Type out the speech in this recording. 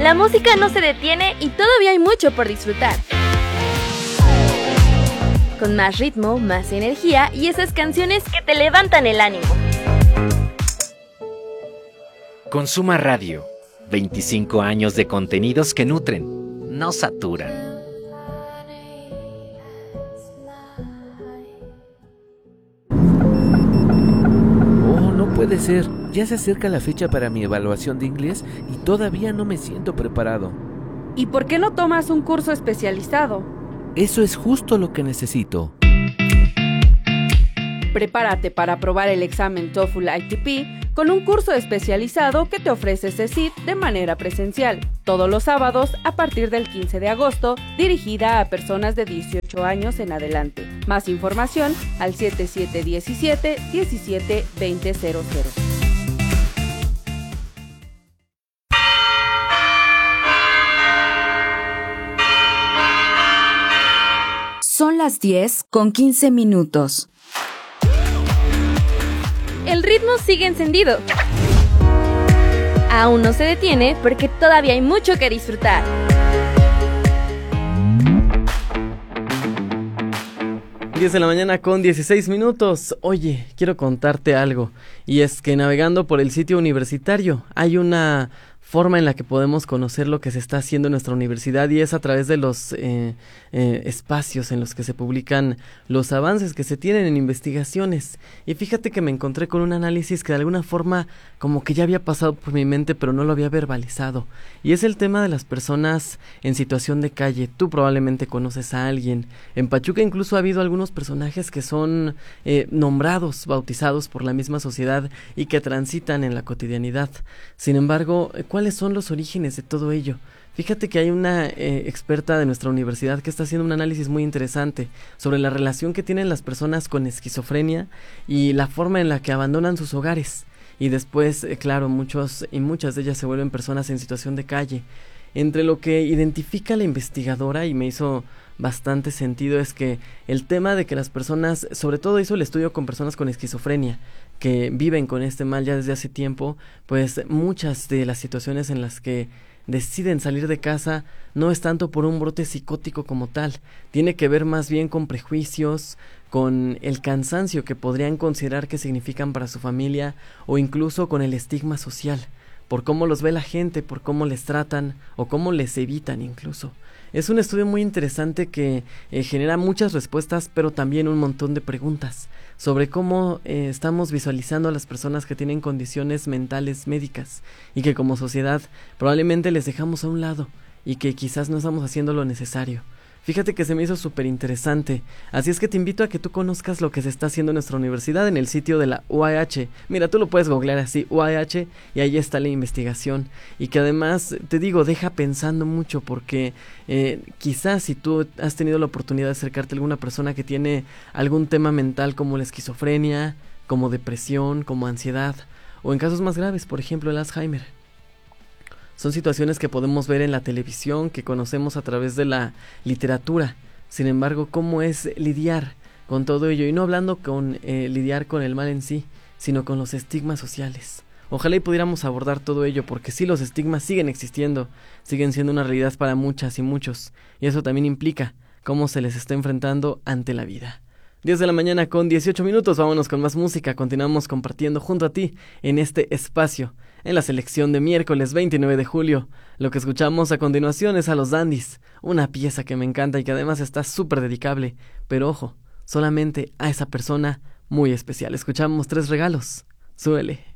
La música no se detiene y todavía hay mucho por disfrutar. Con más ritmo, más energía y esas canciones que te levantan el ánimo. Consuma Radio. 25 años de contenidos que nutren, no saturan. No puede ser, ya se acerca la fecha para mi evaluación de inglés y todavía no me siento preparado. ¿Y por qué no tomas un curso especializado? Eso es justo lo que necesito. Prepárate para aprobar el examen TOEFL ITP con un curso especializado que te ofrece CECIT de manera presencial, todos los sábados a partir del 15 de agosto, dirigida a personas de 18 años en adelante. Más información al 7717-172000. Son las 10:15. El ritmo sigue encendido. Aún no se detiene porque todavía hay mucho que disfrutar. Diez de la mañana con 16 minutos. Oye, quiero contarte algo. Y es que navegando por el sitio universitario hay una forma en la que podemos conocer lo que se está haciendo en nuestra universidad, y es a través de los espacios en los que se publican los avances que se tienen en investigaciones. Y fíjate que me encontré con un análisis que de alguna forma como que ya había pasado por mi mente, pero no lo había verbalizado, y es el tema de las personas en situación de calle. Tú probablemente conoces a alguien. En Pachuca incluso ha habido algunos personajes que son nombrados, bautizados por la misma sociedad y que transitan en la cotidianidad. Sin embargo, ¿cuáles son los orígenes de todo ello? Fíjate que hay una experta de nuestra universidad que está haciendo un análisis muy interesante sobre la relación que tienen las personas con esquizofrenia y la forma en la que abandonan sus hogares. Y después, claro, muchos y muchas de ellas se vuelven personas en situación de calle. Entre lo que identifica la investigadora, y me hizo bastante sentido, es que el tema de que las personas, sobre todo hizo el estudio con personas con esquizofrenia, que viven con este mal ya desde hace tiempo, pues muchas de las situaciones en las que deciden salir de casa no es tanto por un brote psicótico como tal, tiene que ver más bien con prejuicios, con el cansancio que podrían considerar que significan para su familia, o incluso con el estigma social, por cómo los ve la gente, por cómo les tratan o cómo les evitan incluso. Es un estudio muy interesante que genera muchas respuestas, pero también un montón de preguntas sobre cómo estamos visualizando a las personas que tienen condiciones mentales médicas y que como sociedad probablemente les dejamos a un lado y que quizás no estamos haciendo lo necesario. Fíjate que se me hizo súper interesante, así es que te invito a que tú conozcas lo que se está haciendo en nuestra universidad en el sitio de la UAH. Mira, tú lo puedes googlear así, UAH, y ahí está la investigación, y que además, te digo, deja pensando mucho, porque quizás si tú has tenido la oportunidad de acercarte a alguna persona que tiene algún tema mental como la esquizofrenia, como depresión, como ansiedad, o en casos más graves, por ejemplo, el Alzheimer. Son situaciones que podemos ver en la televisión, que conocemos a través de la literatura. Sin embargo, ¿cómo es lidiar con todo ello? Y no hablando con lidiar con el mal en sí, sino con los estigmas sociales. Ojalá y pudiéramos abordar todo ello, porque sí, los estigmas siguen existiendo, siguen siendo una realidad para muchas y muchos. Y eso también implica cómo se les está enfrentando ante la vida. 10 de la mañana con 18 minutos, vámonos con más música. Continuamos compartiendo junto a ti en este espacio, en la selección de miércoles 29 de julio. Lo que escuchamos a continuación es a Los Dandies, una pieza que me encanta y que además está súper dedicable, pero ojo, solamente a esa persona muy especial. Escuchamos Tres Regalos. Súbele.